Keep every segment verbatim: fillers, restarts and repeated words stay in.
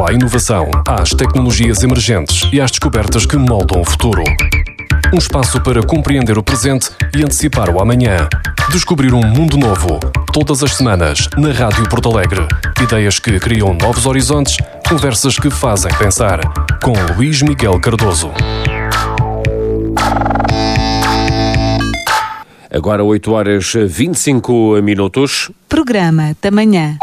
à inovação, às tecnologias emergentes e às descobertas que moldam o futuro. Um espaço para compreender o presente e antecipar o amanhã. Descobrir um mundo novo. Todas as semanas, na Rádio Porto Alegre. Ideias que criam novos horizontes, conversas que fazem pensar. Com Luís Miguel Cardoso. Agora oito horas e vinte e cinco minutos. Programa da Manhã.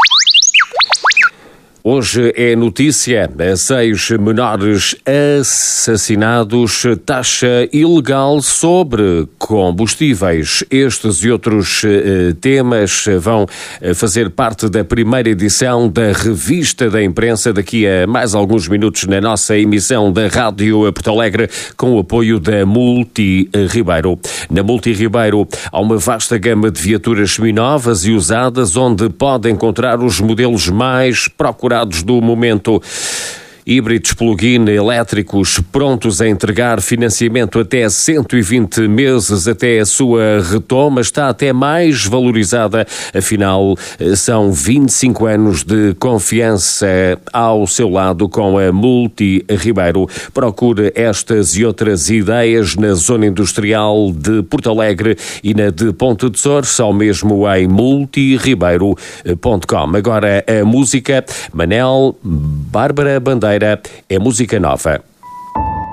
Hoje é notícia: seis menores assassinados, taxa ilegal sobre combustíveis. Estes e outros eh, temas vão fazer parte da primeira edição da Revista da Imprensa daqui a mais alguns minutos na nossa emissão da Rádio Porto Alegre, com o apoio da Multi Ribeiro. Na Multi Ribeiro há uma vasta gama de viaturas seminovas e usadas, onde pode encontrar os modelos mais procurados do momento. Híbridos plug-in elétricos prontos a entregar financiamento até cento e vinte meses até a sua retoma, está até mais valorizada, afinal são vinte e cinco anos de confiança ao seu lado com a Multi Ribeiro. Procure estas e outras ideias na zona industrial de Porto Alegre e na de Ponte de Sores, ou mesmo em multi ribeiro ponto com. Agora a música, Manel, Bárbara Bandeira, é música nova.